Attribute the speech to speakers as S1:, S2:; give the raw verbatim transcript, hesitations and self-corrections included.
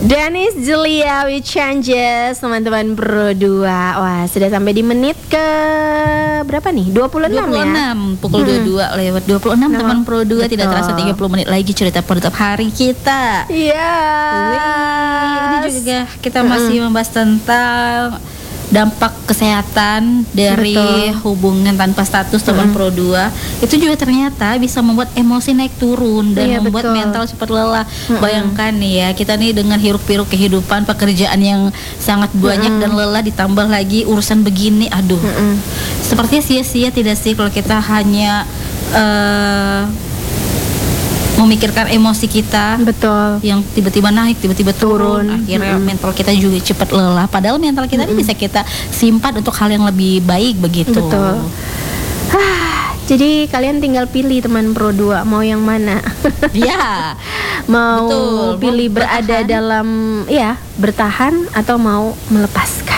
S1: Dennis Julia with Changes, teman-teman Pro dua. Wah, sudah sampai di menit ke berapa nih? dua puluh enam
S2: dua puluh enam
S1: ya?
S2: Pukul dua puluh dua lewat dua puluh enam teman Pro dua.
S1: Betul.
S2: Tidak terasa tiga puluh menit lagi cerita penutup hari kita.
S1: Iya.
S2: Ini juga kita masih membahas tentang dampak kesehatan dari
S1: Betul.
S2: hubungan tanpa status teman Pro dua. Itu juga ternyata bisa membuat emosi naik turun dan
S1: Iya,
S2: membuat
S1: betul.
S2: mental cepat lelah.
S1: Mm-mm.
S2: Bayangkan nih ya, kita nih dengan hiruk-pikuk kehidupan, pekerjaan yang sangat banyak dan lelah, ditambah lagi urusan begini. Aduh,
S1: Mm-mm.
S2: sepertinya sia-sia tidak sih kalau kita hanya eh, memikirkan emosi kita
S1: Betul.
S2: yang tiba-tiba naik, tiba-tiba turun,
S1: Turun.
S2: akhirnya
S1: Mm-mm.
S2: mental kita juga cepat lelah. Padahal mental kita ini bisa kita simpan untuk hal yang lebih baik begitu.
S1: Betul. Hah, jadi kalian tinggal pilih teman Pro dua mau yang mana.
S2: Iya.
S1: Mau
S2: Betul.
S1: pilih
S2: Mau
S1: berada
S2: bertahan.
S1: dalam ya bertahan atau mau melepaskan.